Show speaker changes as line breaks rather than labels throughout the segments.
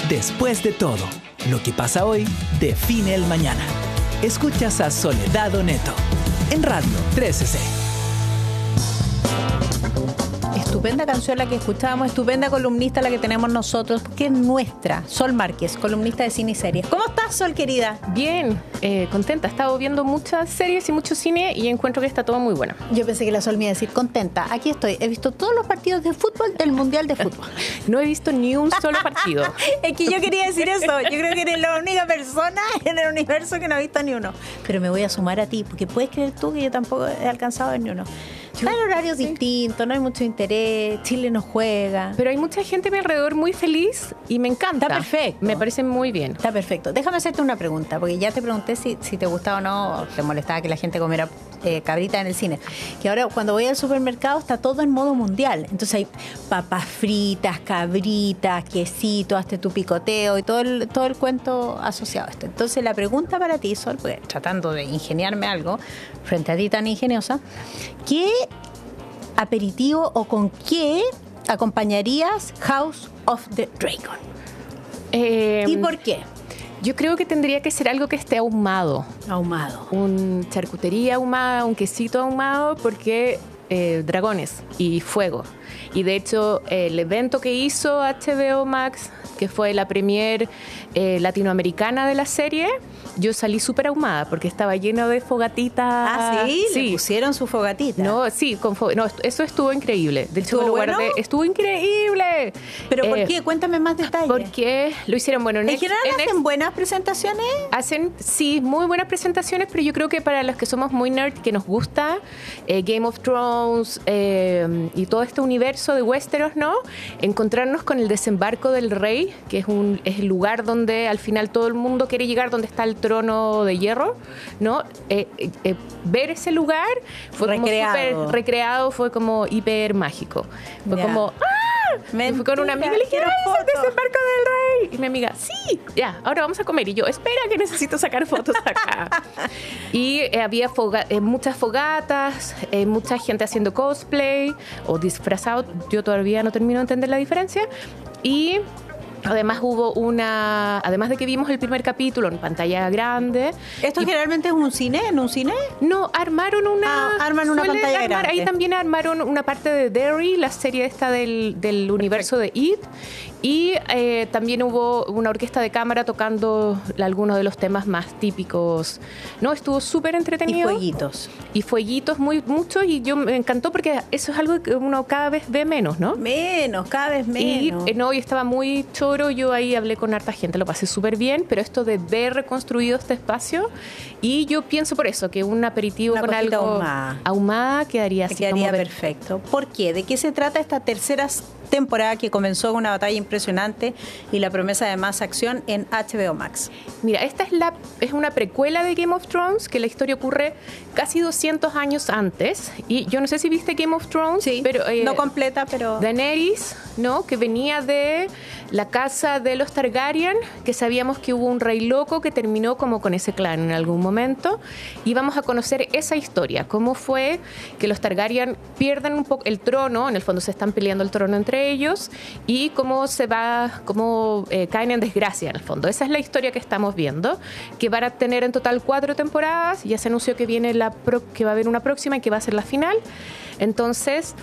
Después de todo, lo que pasa hoy define el mañana. Escuchas a Soledad Oneto en Radio 13C.
Estupenda canción la que escuchábamos, estupenda columnista la que tenemos nosotros, que es nuestra, Sol Márquez, columnista de cine y series. ¿Cómo estás, Sol, querida?
Bien, contenta. He estado viendo muchas series y mucho cine y encuentro que está todo muy bueno.
Yo pensé que la Sol me iba a decir contenta. Aquí estoy. He visto todos los partidos de fútbol del Mundial de Fútbol.
No he visto ni un solo partido.
Es que yo quería decir eso. Yo creo que eres la única persona en el universo que no ha visto ni uno. Pero me voy a sumar a ti, porque puedes creer tú que yo tampoco he alcanzado a ver ni uno. Hay horarios distintos, no hay mucho interés, Chile no juega.
Pero hay mucha gente a mi alrededor muy feliz y me encanta.
Está perfecto.
Me parece muy bien.
Está perfecto. Déjame hacerte una pregunta, porque ya te pregunté si te gustaba o no, o te molestaba que la gente comiera cabrita en el cine. Que ahora cuando voy al supermercado está todo en modo mundial. Entonces hay papas fritas, cabritas, quesito, hazte tu picoteo y todo el cuento asociado a esto. Entonces la pregunta para ti, Sol, porque tratando de ingeniarme algo frente a ti tan ingeniosa, ¿qué aperitivo o con qué acompañarías House of the Dragon? ¿Y por qué?
Yo creo que tendría que ser algo que esté ahumado.
Ahumado.
Un charcutería ahumada, un quesito ahumado, porque dragones y fuego. Y de hecho, el evento que hizo HBO Max, que fue la premier latinoamericana de la serie, yo salí súper ahumada porque estaba lleno de fogatitas.
¿Ah, sí? ¿Le pusieron su fogatita?
No, sí, no, eso estuvo increíble. De hecho,
¿Estuvo bueno?
Estuvo increíble.
¿Pero por qué? Cuéntame más detalles.
Porque lo hicieron, bueno,
¿En general hacen buenas presentaciones?
Hacen, sí, muy buenas presentaciones, pero yo creo que para los que somos muy nerd, que nos gusta Game of Thrones y todo este universo de Westeros, ¿no? Encontrarnos con el desembarco del rey, que es el lugar donde al final todo el mundo quiere llegar, donde está el trono de hierro, ¿no? Ver ese lugar fue
recreado.
como súper recreado, fue como hiper mágico. Fue como me fui con una amiga y le dije, ¡ay, es el desembarco del rey! Y mi amiga, sí, ya, ahora vamos a comer. Y yo, espera que necesito sacar fotos acá. Y había muchas fogatas, mucha gente haciendo cosplay o disfrazado. Yo todavía no termino de entender la diferencia. Y además además de que vimos el primer capítulo en pantalla grande.
¿Esto generalmente es un cine? ¿En un cine?
No, armaron
arman una pantalla grande.
Ahí también armaron una parte de Derry, la serie esta del universo de It. Y también hubo una orquesta de cámara tocando algunos de los temas más típicos. No, estuvo súper entretenido. Y fueguitos muchos. Y me encantó porque eso es algo que uno cada vez ve menos, ¿no?
Cada vez menos.
Y estaba muy choro. Yo ahí hablé con harta gente, lo pasé súper bien. Pero esto de ver reconstruido este espacio. Y yo pienso por eso, que un aperitivo con algo ahumada quedaría así.
Quedaría perfecto. ¿Por qué? ¿De qué se trata esta tercera temporada que comenzó con una batalla impresionante y la promesa de más acción en HBO Max?
Mira, esta es una precuela de Game of Thrones, que la historia ocurre casi 200 años antes. Y yo no sé si viste Game of Thrones.
Sí,
pero,
no completa, pero...
Daenerys, ¿no? Que venía de la casa de los Targaryen, que sabíamos que hubo un rey loco que terminó como con ese clan en algún momento. Y vamos a conocer esa historia, cómo fue que los Targaryen pierden un poco el trono, en el fondo se están peleando el trono entre ellos, y cómo caen en desgracia en el fondo. Esa es la historia que estamos viendo, que van a tener en total 4 temporadas. Ya se anunció que que va a haber una próxima y que va a ser la final. Entonces,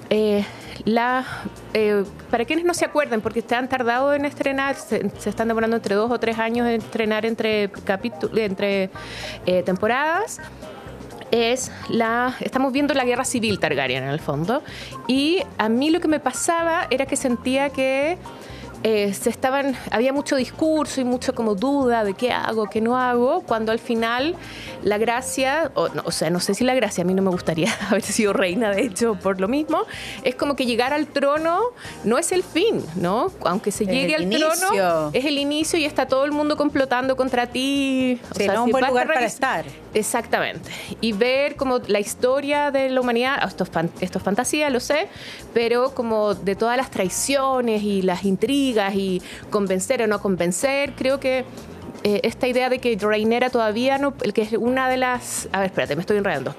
para quienes no se acuerden, porque se han tardado en estrenar, se están demorando entre 2 o 3 años en estrenar entre temporadas. Estamos viendo la guerra civil Targaryen en el fondo, y a mí lo que me pasaba era que sentía que había mucho discurso y mucho como duda de qué hago, qué no hago, cuando al final la gracia, no sé si la gracia, a mí no me gustaría haber sido reina, de hecho, por lo mismo, es como que llegar al trono no es el fin, ¿no? Aunque se llegue al trono, es el inicio y está todo el mundo complotando contra ti.
No un buen lugar para estar.
Exactamente. Y ver como la historia de la humanidad, esto es fantasía, lo sé, pero como de todas las traiciones y las intrigas y convencer o no convencer, creo que esta idea de que Rhaenyra todavía no, que es una de las... A ver, espérate, me estoy enredando.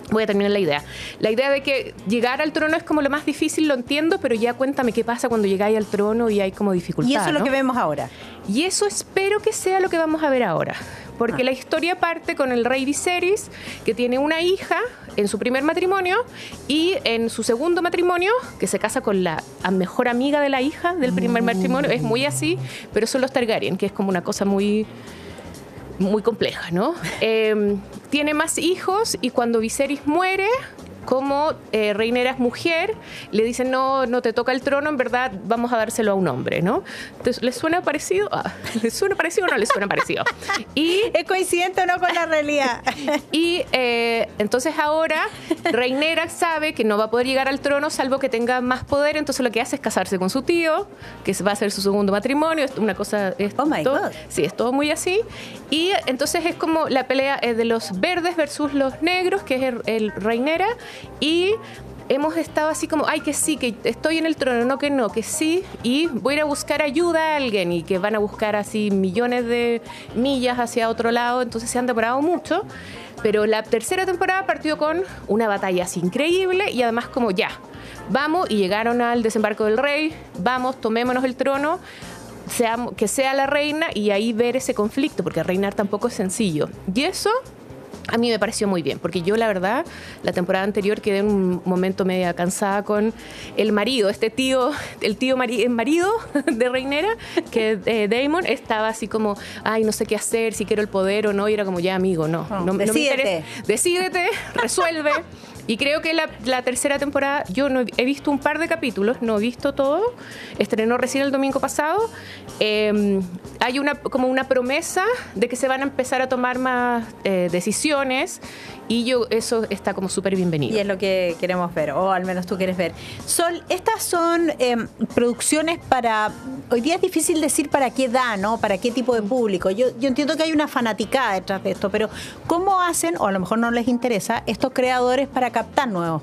Voy a terminar la idea. La idea de que llegar al trono es como lo más difícil, lo entiendo, pero ya cuéntame qué pasa cuando llegáis al trono y hay como dificultad.
Y eso es lo
¿no?
que vemos ahora.
Y eso espero que sea lo que vamos a ver ahora. Porque la historia parte con el rey Viserys, que tiene una hija en su primer matrimonio y en su segundo matrimonio, que se casa con la mejor amiga de la hija del primer matrimonio. Es muy así, pero son los Targaryen, que es como una cosa muy compleja, ¿no? Tiene más hijos y cuando Viserys muere, como Rhaenyra es mujer, le dicen, no te toca el trono, en verdad vamos a dárselo a un hombre, ¿no? Entonces, ¿les suena parecido? ¿Les suena parecido o no les suena parecido? Y,
¿es coincidente o no con la realidad?
Y entonces ahora Rhaenyra sabe que no va a poder llegar al trono salvo que tenga más poder, entonces lo que hace es casarse con su tío, que va a ser su segundo matrimonio, es una cosa...
Oh my God.
Sí, es todo muy así. Y entonces es como la pelea de los verdes versus los negros, que es el Rhaenyra, y hemos estado así como, ay, que sí, que estoy en el trono, no, que sí, y voy a ir a buscar ayuda a alguien, y que van a buscar así millones de millas hacia otro lado, entonces se han demorado mucho, pero la tercera temporada partió con una batalla así increíble, y además como ya, vamos, y llegaron al desembarco del rey, vamos, tomémonos el trono, que sea la reina, y ahí ver ese conflicto, porque reinar tampoco es sencillo, y eso... A mí me pareció muy bien, porque yo la verdad, la temporada anterior quedé en un momento media cansada con el marido, el marido de Rhaenyra, que Daemon estaba así como, ay, no sé qué hacer, si quiero el poder o no, y era como, ya amigo, no me interesa. Decídete, resuelve. Y creo que la tercera temporada, yo no he visto un par de capítulos, no he visto todo, estrenó recién el domingo pasado, hay como una promesa de que se van a empezar a tomar más decisiones, y eso está como súper bienvenido.
Y es lo que queremos ver, o al menos tú quieres ver. Sol, estas son producciones para... Hoy día es difícil decir para qué da, ¿no? Para qué tipo de público. Yo entiendo que hay una fanaticada detrás de esto, pero ¿cómo hacen, o a lo mejor no les interesa, estos creadores para captar nuevos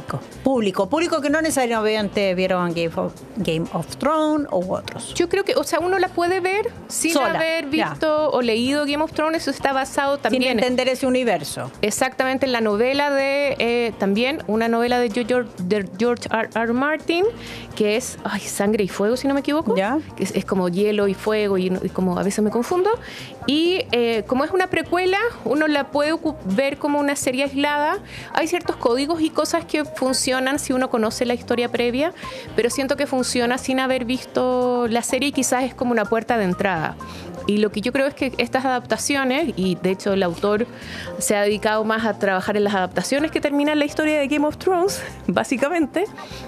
público que no necesariamente vieron Game of Thrones u otros?
Yo creo que, o sea, uno la puede ver sin haber visto o leído Game of Thrones. Eso está basado también...
Sin entender ese universo.
Exactamente, en la novela también, una novela de George R. Martin, que es Sangre y Fuego, si no me equivoco.
¿Ya?
Que es como hielo y fuego, y como a veces me confundo. Y como es una precuela, uno la puede ver como una serie aislada. Hay ciertos códigos y cosas que funcionan si uno conoce la historia previa, pero siento que funciona sin haber visto la serie, y quizás es como una puerta de entrada. Y lo que yo creo es que estas adaptaciones, y de hecho el autor se ha dedicado más a trabajar en las adaptaciones que terminan la historia de Game of Thrones, básicamente,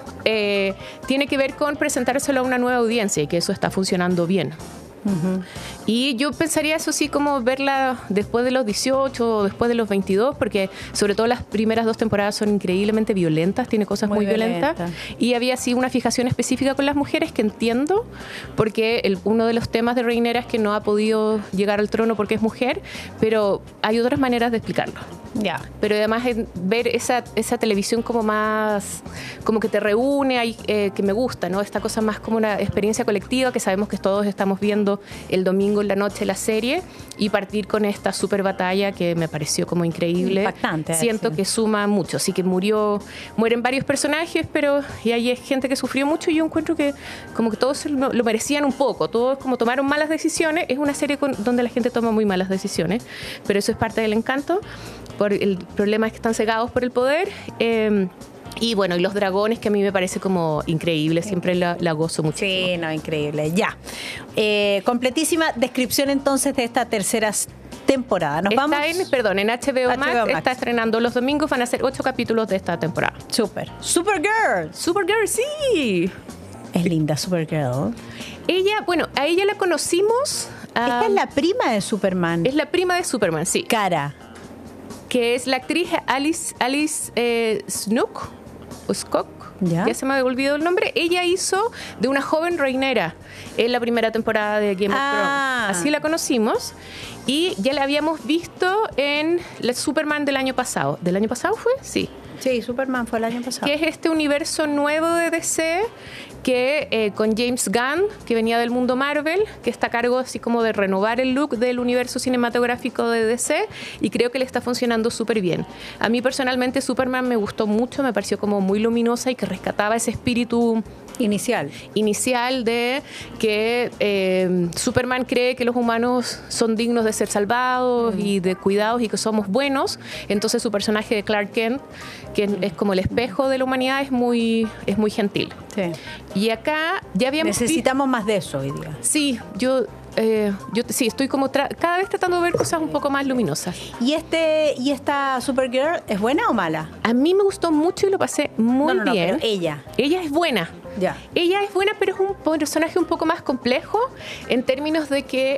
tiene que ver con presentárselo a una nueva audiencia, y que eso está funcionando bien. Uh-huh. Y yo pensaría eso sí, como verla después de los 18 o después de los 22, porque sobre todo las primeras 2 temporadas son increíblemente violentas, tiene cosas muy violentas, y había así una fijación específica con las mujeres que entiendo, porque uno de los temas de Rhaenyra es que no ha podido llegar al trono porque es mujer, pero hay otras maneras de explicarlo.
Ya.
Pero además ver esa televisión como más, como que te reúne, que me gusta, ¿no? Esta cosa más como una experiencia colectiva, que sabemos que todos estamos viendo el domingo en la noche la serie, y partir con esta super batalla que me pareció como increíble.
Impactante.
Siento que suma mucho, sí que mueren varios personajes, pero y hay gente que sufrió mucho, y yo encuentro que como que todos lo merecían un poco, todos como tomaron malas decisiones. Es una serie donde la gente toma muy malas decisiones, pero eso es parte del encanto. El problema es que están cegados por el poder. Y bueno, y los dragones, que a mí me parece como increíble, siempre la gozo muchísimo.
Sí, no, increíble, ya. Completísima descripción entonces de esta tercera temporada. Nos vamos.
En HBO Max, está estrenando los domingos, van a ser 8 capítulos de esta temporada.
Supergirl,
sí.
Es linda Supergirl.
A ella la conocimos.
Esta es la prima de Superman.
Es la prima de Superman, sí.
Cara.
Que es la actriz Alice Snook. Skok, ya se me ha olvidado el nombre. Ella hizo de una joven Rhaenyra en la primera temporada de Game of Thrones. Así la conocimos, y ya la habíamos visto en el Superman del año pasado. ¿Del año pasado fue? Sí.
Sí, Superman fue el año pasado.
Que es este universo nuevo de DC que con James Gunn, que venía del mundo Marvel, que está a cargo así como de renovar el look del universo cinematográfico de DC, y creo que le está funcionando súper bien. A mí personalmente Superman me gustó mucho, me pareció como muy luminosa y que rescataba ese espíritu inicial de que Superman cree que los humanos son dignos de ser salvados y de cuidados y que somos buenos. Entonces su personaje de Clark Kent, que es como el espejo de la humanidad, es muy gentil.
Sí.
Y acá ya habíamos...
Necesitamos más de eso hoy día.
Sí, yo sí, estoy como cada vez tratando de ver cosas un poco más luminosas.
¿Y esta Supergirl es buena o mala?
A mí me gustó mucho y lo pasé muy bien.
Pero ella
es buena.
Ya.
Ella es buena, pero es un personaje un poco más complejo en términos de que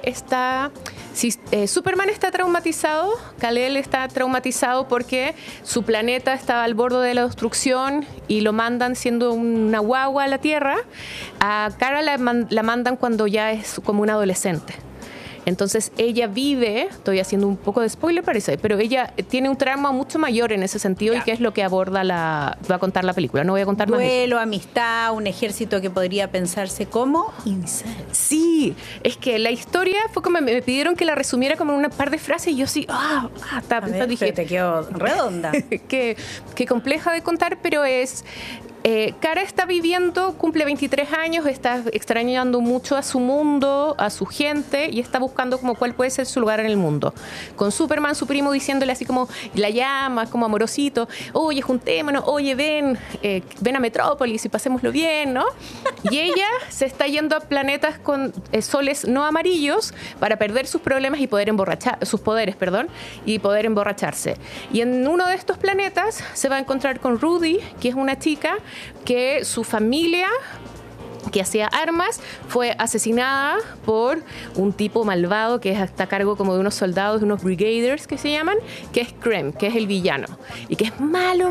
Superman está traumatizado, Kal-El está traumatizado porque su planeta estaba al borde de la destrucción y lo mandan siendo una guagua a la Tierra. A Kara la mandan cuando ya es como una adolescente. Entonces ella vive, estoy haciendo un poco de spoiler parece, pero ella tiene un trauma mucho mayor en ese sentido, y que es lo que aborda va a contar la película. No voy a contar más.
Duelo, amistad, un ejército que podría pensarse como incel.
Sí, es que la historia fue como me pidieron que la resumiera como en un par de frases y yo sí,
dije, te quedó redonda.
Qué compleja de contar, pero es... Kara está cumple 23 años, está extrañando mucho a su mundo, a su gente, y está buscando como cuál puede ser su lugar en el mundo. Con Superman, su primo, diciéndole así como, la llama, como amorosito, oye, juntémonos, oye, ven a Metrópolis y pasémoslo bien, ¿no? Y ella se está yendo a planetas con soles no amarillos para perder sus problemas y sus poderes, y poder emborracharse. Y en uno de estos planetas se va a encontrar con Rudy, que es una chica que su familia, que hacía armas, fue asesinada por un tipo malvado que está a cargo como de unos soldados, de unos brigaders que se llaman, que es Krem, que es el villano, y que es malo,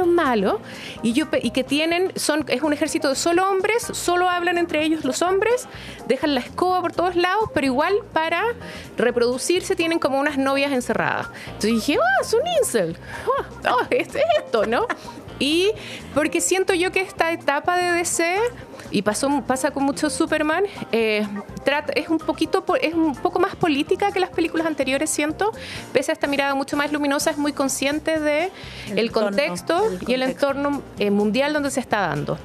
y que es un ejército de solo hombres, solo hablan entre ellos los hombres, dejan la escoba por todos lados, pero igual para reproducirse tienen como unas novias encerradas. Entonces dije, es un incel, es esto, ¿no? Y porque siento yo que esta etapa de DC, y pasa con mucho Superman, es un poco más política que las películas anteriores, siento, pese a esta mirada mucho más luminosa, es muy consciente de el contexto y el entorno mundial donde se está dando.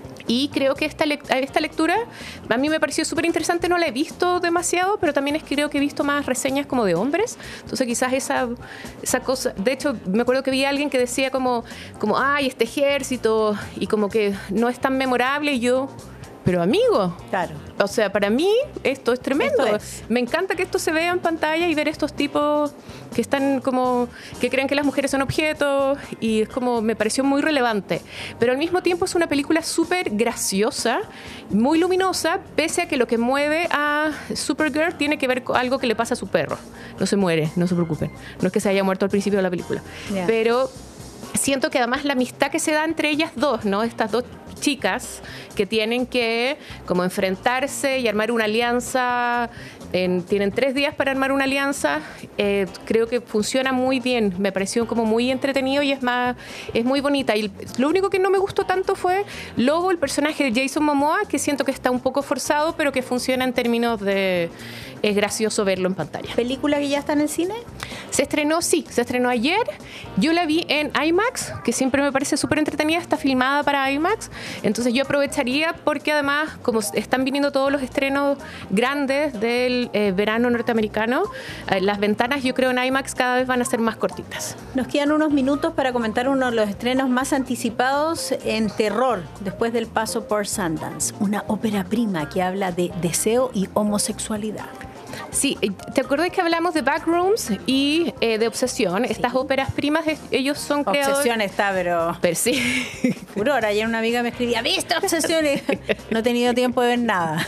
Y creo que esta lectura a mí me pareció súper interesante. No la he visto demasiado, pero también creo que he visto más reseñas como de hombres. Entonces quizás esa cosa... De hecho, me acuerdo que vi a alguien que decía como ay, este ejército, y como que no es tan memorable, y yo... Pero amigo,
claro.
O sea, para mí esto es tremendo. Me encanta que esto se vea en pantalla y ver estos tipos que están como, que creen que las mujeres son objetos, y es como, me pareció muy relevante. Pero al mismo tiempo es una película súper graciosa, muy luminosa, pese a que lo que mueve a Supergirl tiene que ver con algo que le pasa a su perro. No se muere, no se preocupen. No es que se haya muerto al principio de la película. Yeah. Pero siento que además la amistad que se da entre ellas dos, ¿no? Estas dos chicas que tienen que como enfrentarse y armar una alianza. Tienen 3 días para armar una alianza. Creo que funciona muy bien. Me pareció como muy entretenido y es muy bonita. Y lo único que no me gustó tanto fue Lobo, el personaje de Jason Momoa, que siento que está un poco forzado, pero que funciona en términos de... Es gracioso verlo en pantalla.
¿Película que ya está en el cine?
Se estrenó ayer. Yo la vi en IMAX, que siempre me parece súper entretenida. Está filmada para IMAX. Entonces yo aprovecharía, porque además, como están viniendo todos los estrenos grandes del verano norteamericano, las ventanas, yo creo, en IMAX cada vez van a ser más cortitas.
Nos quedan unos minutos para comentar uno de los estrenos más anticipados en terror después del paso por Sundance. Una ópera prima que habla de deseo y homosexualidad.
Sí, ¿te acuerdas que hablamos de Backrooms y de Obsesión? Sí. Estas óperas primas, ellos son creadores...
Obsesión está, pero sí. Furor. Ayer una amiga me escribía, ¿viste Obsesión? No he tenido tiempo de ver nada.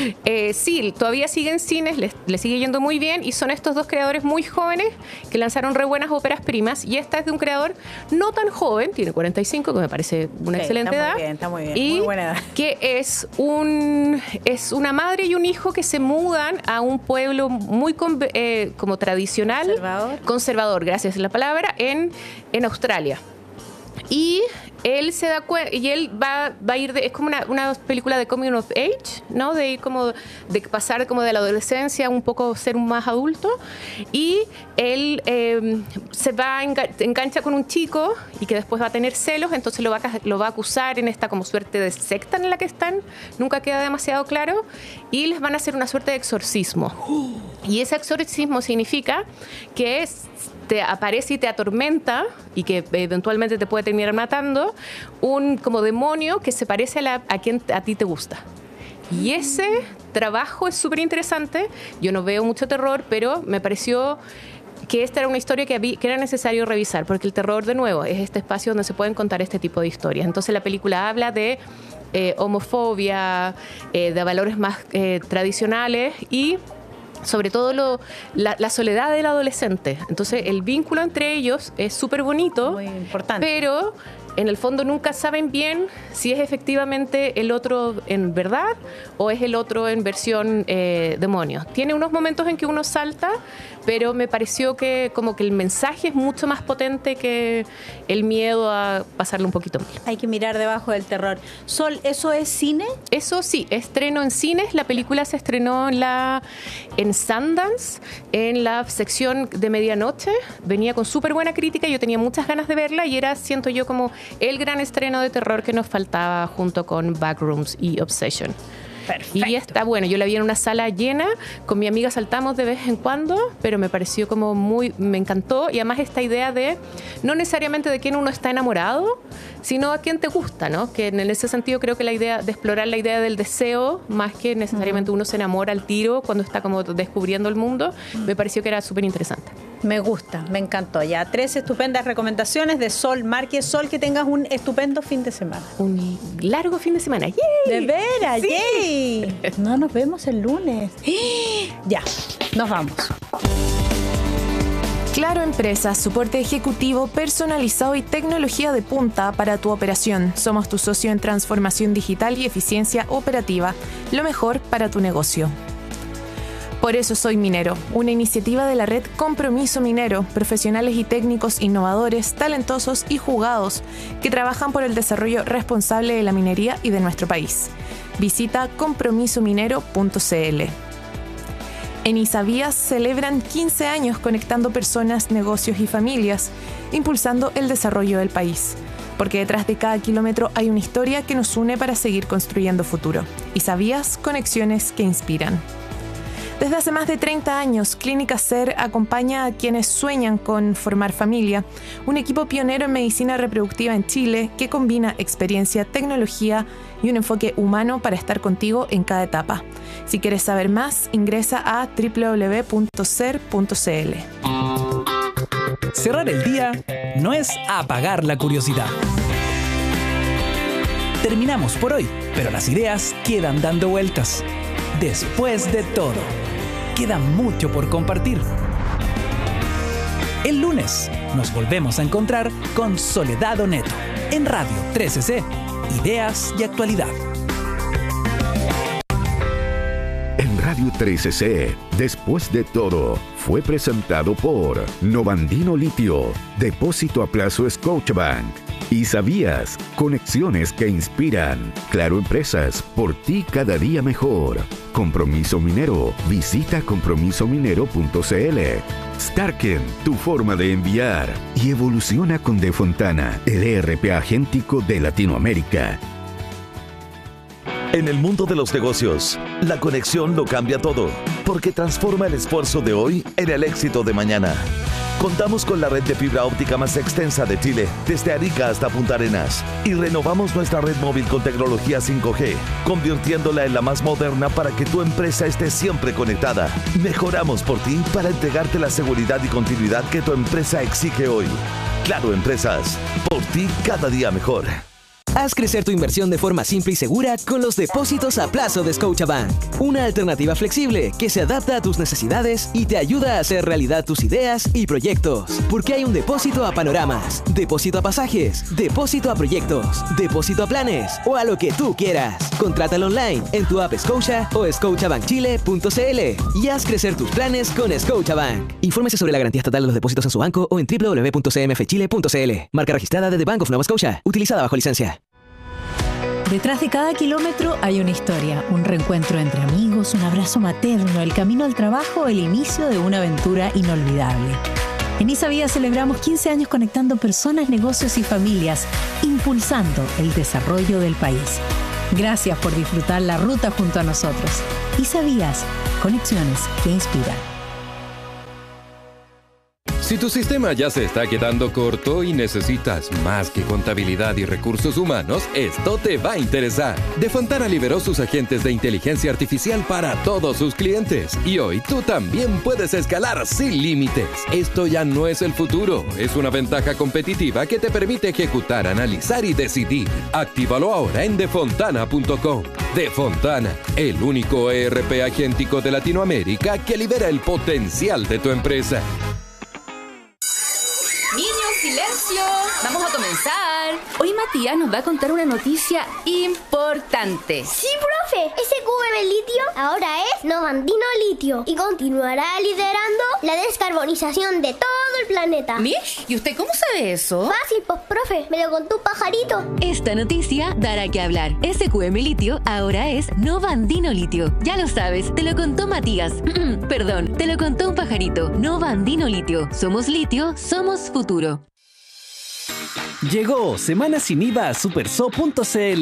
Sí, todavía sigue en cines, le sigue yendo muy bien, y son estos dos creadores muy jóvenes que lanzaron re buenas óperas primas, y esta es de un creador no tan joven, tiene 45, que me parece una excelente edad.
Está muy bien,
y
muy buena edad.
Que es una madre y un hijo que se mudan a un pueblo muy como tradicional, conservador, gracias a la palabra, en Australia. Y él se da cuenta, y él va a ir, es como una película de coming of age, ¿no? De ir como, de pasar como de la adolescencia a un poco ser un más adulto. Y él se va, engancha con un chico y que después va a tener celos, entonces lo va a acusar en esta como suerte de secta en la que están, nunca queda demasiado claro, y les van a hacer una suerte de exorcismo. Y ese exorcismo significa que te aparece y te atormenta y que eventualmente te puede terminar matando un como demonio que se parece a quien a ti te gusta. Y ese trabajo es súper interesante. Yo no veo mucho terror, pero me pareció que esta era una historia que era necesario revisar, porque el terror, de nuevo, es este espacio donde se pueden contar este tipo de historias. Entonces la película habla de homofobia, de valores más tradicionales y sobre todo la soledad del adolescente. Entonces el vínculo entre ellos es súper bonito,
muy importante,
pero en el fondo nunca saben bien si es efectivamente el otro en verdad o es el otro en versión demonio. Tiene unos momentos en que uno salta, pero me pareció que como que el mensaje es mucho más potente que el miedo a pasarle un poquito mal.
Hay que mirar debajo del terror. Sol, ¿eso es cine?
Eso sí, estreno en cines. La película se estrenó en Sundance, en la sección de medianoche. Venía con súper buena crítica, yo tenía muchas ganas de verla y era, siento yo, como el gran estreno de terror que nos faltaba junto con Backrooms y Obsession.
Perfecto.
Y está bueno, yo la vi en una sala llena, con mi amiga saltamos de vez en cuando, pero me pareció como me encantó, y además esta idea de, no necesariamente de quién uno está enamorado, sino a quién te gusta, ¿no? Que en ese sentido creo que la idea de explorar la idea del deseo, más que necesariamente uno se enamora al tiro cuando está como descubriendo el mundo, me pareció que era súper interesante.
Me gusta, me encantó. Ya 3 estupendas recomendaciones de Sol Márquez. Sol, que tengas un estupendo fin de semana.
Un largo fin de semana. ¡Yay!
De veras,
Sí.
¡yay! No nos vemos el lunes. Ya, nos vamos.
Claro Empresas, soporte ejecutivo personalizado y tecnología de punta para tu operación. Somos tu socio en transformación digital y eficiencia operativa. Lo mejor para tu negocio. Por eso soy Minero, una iniciativa de la red Compromiso Minero, profesionales y técnicos innovadores, talentosos y jugados que trabajan por el desarrollo responsable de la minería y de nuestro país. Visita compromisominero.cl. En Isavías celebran 15 años conectando personas, negocios y familias, impulsando el desarrollo del país. Porque detrás de cada kilómetro hay una historia que nos une para seguir construyendo futuro. Isavías, conexiones que inspiran. Desde hace más de 30 años, Clínica SER acompaña a quienes sueñan con formar familia, un equipo pionero en medicina reproductiva en Chile que combina experiencia, tecnología y un enfoque humano para estar contigo en cada etapa. Si quieres saber más, ingresa a www.ser.cl.
Cerrar el día no es apagar la curiosidad. Terminamos por hoy, pero las ideas quedan dando vueltas. Después de todo, queda mucho por compartir. El lunes nos volvemos a encontrar con Soledad Oneto en Radio 13C, Ideas y Actualidad.
En Radio 13C, Después de todo, fue presentado por Novandino Litio, Depósito a Plazo Scotiabank. ¿Y sabías? Conexiones que inspiran. Claro Empresas, por ti cada día mejor. Compromiso Minero, visita compromisominero.cl. Starken, tu forma de enviar. Y evoluciona con De Fontana, el ERP agéntico de Latinoamérica.
En el mundo de los negocios, la conexión lo cambia todo, porque transforma el esfuerzo de hoy en el éxito de mañana. Contamos con la red de fibra óptica más extensa de Chile, desde Arica hasta Punta Arenas, y renovamos nuestra red móvil con tecnología 5G, convirtiéndola en la más moderna para que tu empresa esté siempre conectada. Mejoramos por ti para entregarte la seguridad y continuidad que tu empresa exige hoy. Claro Empresas, por ti cada día mejor.
Haz crecer tu inversión de forma simple y segura con los depósitos a plazo de Scotiabank. Una alternativa flexible que se adapta a tus necesidades y te ayuda a hacer realidad tus ideas y proyectos. Porque hay un depósito a panoramas, depósito a pasajes, depósito a proyectos, depósito a planes o a lo que tú quieras. Contrátalo online en tu app Scotia o scotiabankchile.cl y haz crecer tus planes con Scotiabank. Infórmese sobre la garantía estatal de los depósitos en su banco o en www.cmfchile.cl. Marca registrada de The Bank of Nova Scotia. Utilizada bajo licencia.
Detrás de cada kilómetro hay una historia, un reencuentro entre amigos, un abrazo materno, el camino al trabajo o el inicio de una aventura inolvidable. En Isavía celebramos 15 años conectando personas, negocios y familias, impulsando el desarrollo del país. Gracias por disfrutar la ruta junto a nosotros. Isavías, conexiones que inspiran.
Si tu sistema ya se está quedando corto y necesitas más que contabilidad y recursos humanos, esto te va a interesar. Defontana liberó sus agentes de inteligencia artificial para todos sus clientes. Y hoy tú también puedes escalar sin límites. Esto ya no es el futuro, es una ventaja competitiva que te permite ejecutar, analizar y decidir. Actívalo ahora en defontana.com. Defontana, el único ERP agéntico de Latinoamérica que libera el potencial de tu empresa.
¡Niños, silencio! ¡Vamos a comenzar! Hoy Matías nos va a contar una noticia importante.
¡Sí, profe! SQM Litio ahora es Novandino Litio y continuará liderando la descarbonización de todo el planeta.
¿Mish? ¿Y usted cómo sabe eso?
Fácil, pues, profe. Me lo contó un pajarito.
Esta noticia dará que hablar. SQM Litio ahora es Novandino Litio. Ya lo sabes, te lo contó Matías. Perdón, te lo contó un pajarito. Novandino Litio. Somos litio, somos futuro.
Llegó Semana Sin IVA a superso.cl.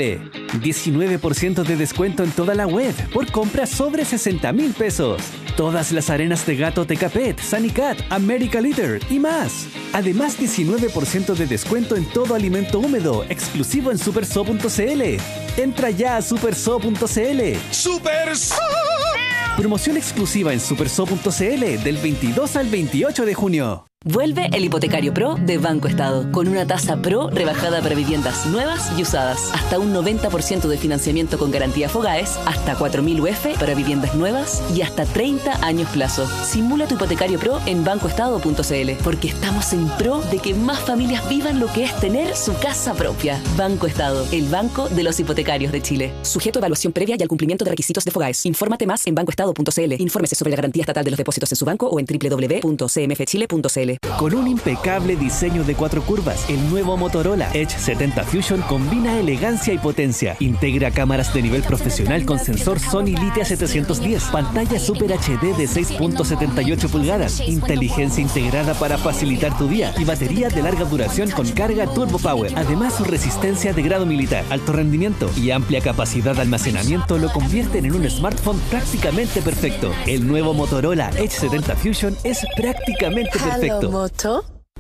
19% de descuento en toda la web por compras sobre 60,000 pesos. Todas las arenas de gato Tecapet, Sanicat, America Litter y más. Además, 19% de descuento en todo alimento húmedo, exclusivo en superso.cl. Entra ya a superso.cl. ¡Superso! Promoción exclusiva en superso.cl del 22 al 28 de junio.
Vuelve el Hipotecario Pro de Banco Estado, con una tasa Pro rebajada para viviendas nuevas y usadas. Hasta un 90% de financiamiento con garantía Fogaes, hasta 4.000 UF para viviendas nuevas y hasta 30 años plazo. Simula tu Hipotecario Pro en bancoestado.cl, porque estamos en pro de que más familias vivan lo que es tener su casa propia. Banco Estado, el banco de los hipotecarios de Chile. Sujeto a evaluación previa y al cumplimiento de requisitos de Fogaes. Infórmate más en bancoestado.cl. Infórmese sobre la garantía estatal de los depósitos en su banco o en www.cmfchile.cl.
Con un impecable diseño de 4 curvas, el nuevo Motorola Edge 70 Fusion combina elegancia y potencia. Integra cámaras de nivel profesional con sensor Sony Litia 710, pantalla Super HD de 6.78 pulgadas, inteligencia integrada para facilitar tu día y batería de larga duración con carga Turbo Power. Además, su resistencia de grado militar, alto rendimiento y amplia capacidad de almacenamiento lo convierten en un smartphone prácticamente perfecto. El nuevo Motorola Edge 70 Fusion es prácticamente perfecto.
¿Moto?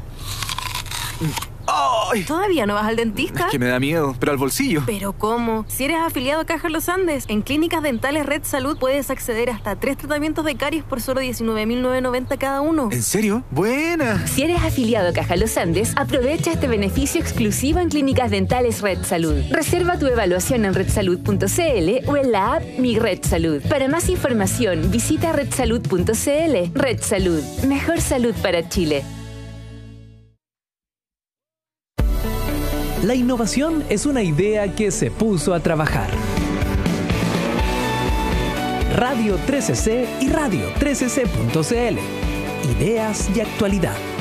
¡Ay!
¿Todavía no vas al dentista?
Es que me da miedo, pero al bolsillo.
¿Pero cómo? Si eres afiliado a Caja Los Andes, en Clínicas Dentales Red Salud puedes acceder hasta 3 tratamientos de caries por solo $19,990 cada uno.
¿En serio? ¡Buena!
Si eres afiliado a Caja Los Andes, aprovecha este beneficio exclusivo en Clínicas Dentales Red Salud. Reserva tu evaluación en redsalud.cl o en la app Mi Red Salud. Para más información, visita redsalud.cl. Red Salud. Mejor salud para Chile.
La innovación es una idea que se puso a trabajar. Radio 13C y Radio 13C.cl. Ideas y actualidad.